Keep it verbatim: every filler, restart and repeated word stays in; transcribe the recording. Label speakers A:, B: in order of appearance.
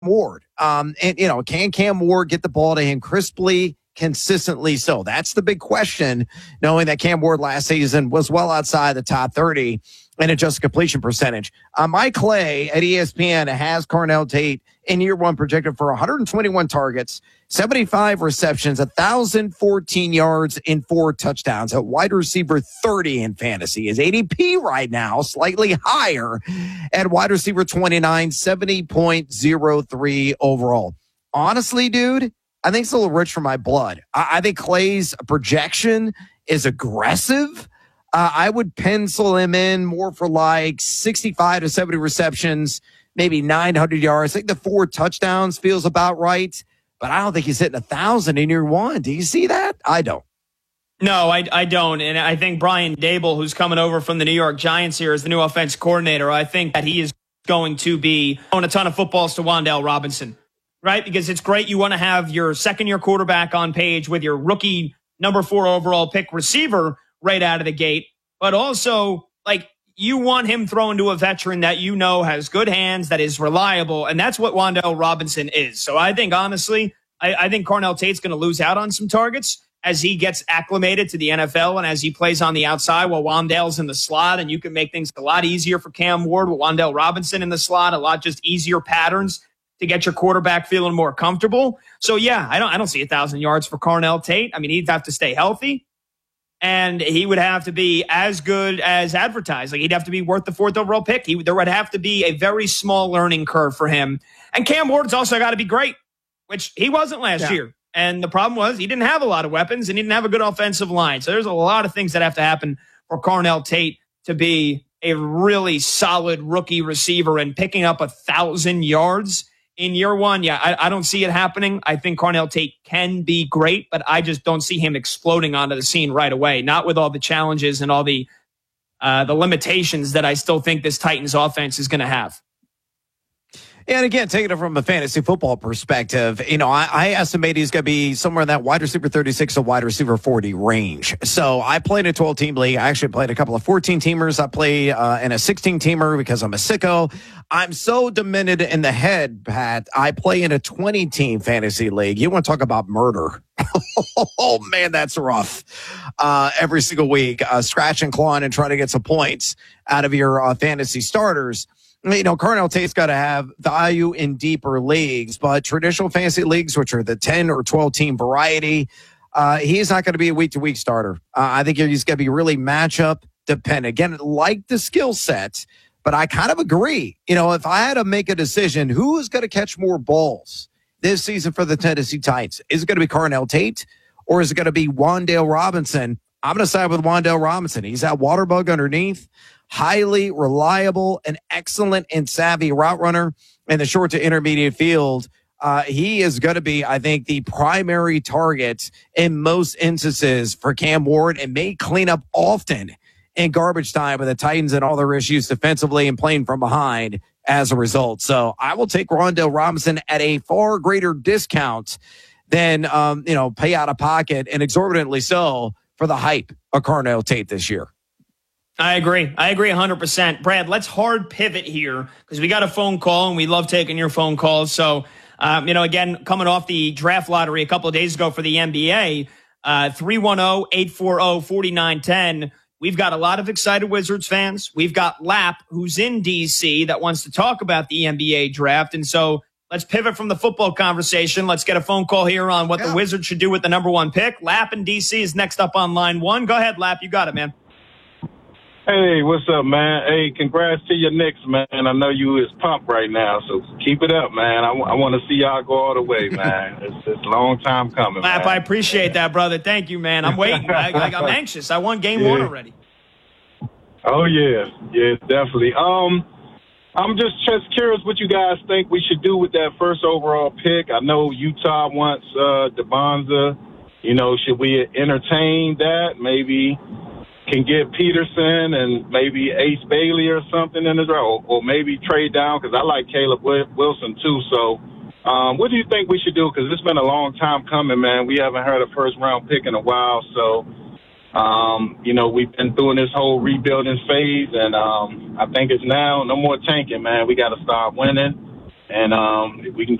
A: Ward. Um, and, you know, can Cam Ward get the ball to him crisply, consistently? So that's the big question, knowing that Cam Ward last season was well outside the top thirty in adjusted completion percentage. Uh, Mike Clay at E S P N has Carnell Tate in year one projected for one hundred twenty-one targets, seventy-five receptions, one thousand fourteen yards, and four touchdowns at wide receiver thirty in fantasy. His A D P right now slightly higher at wide receiver twenty-nine, seventy point oh three overall. Honestly, dude, I think it's a little rich for my blood. I, I think Clay's projection is aggressive. Uh, I would pencil him in more for like sixty-five to seventy receptions, maybe nine hundred yards. I think the four touchdowns feels about right, but I don't think he's hitting a thousand in year one. Do you see that? I don't.
B: No, I, I don't. And I think Brian Dable, who's coming over from the New York Giants here as the new offense coordinator, I think that he is going to be throwing a ton of footballs to Wan'Dale Robinson, right? Because it's great. You want to have your second year quarterback on page with your rookie number four overall pick receiver right out of the gate. But also, like, you want him thrown to a veteran that you know has good hands, that is reliable, and that's what Wan'Dale Robinson is. So I think, honestly, I, I think Carnell Tate's going to lose out on some targets as he gets acclimated to the N F L and as he plays on the outside while Wan'Dale's in the slot, and you can make things a lot easier for Cam Ward with Wan'Dale Robinson in the slot, a lot just easier patterns to get your quarterback feeling more comfortable. So, yeah, I don't I don't see one thousand yards for Carnell Tate. I mean, he'd have to stay healthy. And he would have to be as good as advertised. Like, he'd have to be worth the fourth overall pick. He, there would have to be a very small learning curve for him. And Cam Ward's also got to be great, which he wasn't last yeah. year. And the problem was he didn't have a lot of weapons and he didn't have a good offensive line. So there's a lot of things that have to happen for Carnell Tate to be a really solid rookie receiver, and picking up a thousand yards in year one, yeah, I, I don't see it happening. I think Carnell Tate can be great, but I just don't see him exploding onto the scene right away. Not with all the challenges and all the uh, the limitations that I still think this Titans offense is going to have.
A: And again, taking it from a fantasy football perspective, you know, I, I estimate he's going to be somewhere in that wide receiver thirty-six to wide receiver forty range. So I played a twelve-team league. I actually played a couple of fourteen-teamers. I play uh, in a sixteen-teamer because I'm a sicko. I'm so demented in the head, Pat. I play in a twenty-team fantasy league. You want to talk about murder? Oh, man, that's rough. Uh, every single week, uh, scratch and clawing and try to get some points out of your uh, fantasy starters. You know, Carnell Tate's got to have value in deeper leagues, but traditional fantasy leagues, which are the ten or twelve team variety, uh, he's not going to be a week to week starter. Uh, I think he's going to be really matchup dependent. Again, like the skill set, but I kind of agree. You know, if I had to make a decision, who is going to catch more balls this season for the Tennessee Titans? Is it going to be Carnell Tate or is it going to be Wan'Dale Robinson? I'm going to side with Wan'Dale Robinson. He's that water bug underneath. Highly reliable, and excellent and savvy route runner in the short to intermediate field. Uh, he is going to be, I think, the primary target in most instances for Cam Ward, and may clean up often in garbage time with the Titans and all their issues defensively and playing from behind as a result. So I will take Wan'Dale Robinson at a far greater discount than, um, you know, pay out of pocket, and exorbitantly so, for the hype of Carnell Tate this year.
B: I agree. I agree one hundred percent. Brad, let's hard pivot here because we got a phone call and we love taking your phone calls. So, um, you know, again, coming off the draft lottery a couple of days ago for the N B A, uh, three one zero, eight four zero, four nine one zero. We've got a lot of excited Wizards fans. We've got Lap, who's in D C, that wants to talk about the N B A draft. And so let's pivot from the football conversation. Let's get a phone call here on what yeah. the Wizards should do with the number one pick. Lap in D C is next up on line one. Go ahead, Lap. You got it, man.
C: Hey, what's up, man? Hey, congrats to your Knicks, man. I know you is pumped right now, so keep it up, man. I, w- I want to see y'all go all the way, man. It's, it's a long time coming,
B: Lap,
C: man.
B: I appreciate that, brother. Thank you, man. I'm waiting. I, like, I'm anxious. I won game
C: yeah.
B: one already.
C: Oh, yeah. Yeah, definitely. Um, I'm just, just curious what you guys think we should do with that first overall pick. I know Utah wants uh, DeBonza. You know, should we entertain that? Maybe can get Peterson and maybe Ace Bailey or something in his role, or maybe trade down because I like Caleb Wilson too. So um, what do you think we should do? Because it's been a long time coming, man. We haven't heard a first round pick in a while. So, um, you know, we've been through this whole rebuilding phase, and um, I think it's now no more tanking, man. We got to start winning. and um, we can